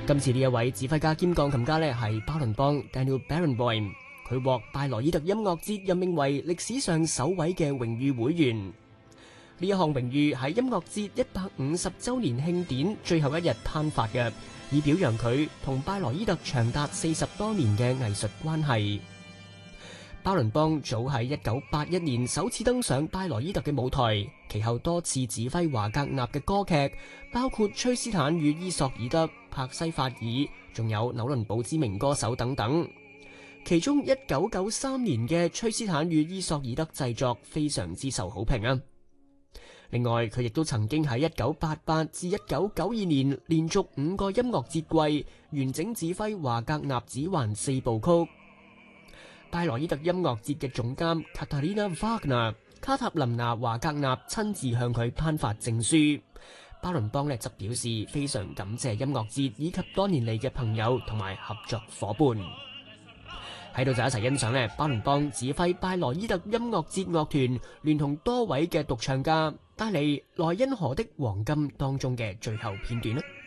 今次呢一位指揮家兼鋼琴家呢係巴倫邦 Daniel Barenboim， 佢獲拜羅伊特音樂節任命為歷史上首位嘅榮譽會員。呢一項榮譽喺音樂節150週年慶典最後一日頒發嘅，以表揚佢同拜羅伊特長達40多年嘅藝術關係。巴倫邦早喺1981年首次登上拜羅伊特嘅舞台，其後多次指揮華格納嘅歌劇，包括崔斯坦與伊索爾德、帕西法爾，仲有紐倫堡之名歌手等等。其中1993年嘅崔斯坦與伊索爾德製作非常之受好評啊！另外，佢亦都曾經喺1988至1992年連續5個音樂節季完整指揮華格納指環4部曲。拜羅伊特音樂節嘅總監卡塔琳娜·華格納親自向佢頒發證書。巴倫邦則表示非常感謝音樂節以及多年嚟嘅朋友同埋合作夥伴。喺度就一齊欣賞巴倫邦指揮拜羅伊特音樂節樂團聯同多位嘅獨唱家帶嚟萊茵河的黃金當中嘅最後片段啦。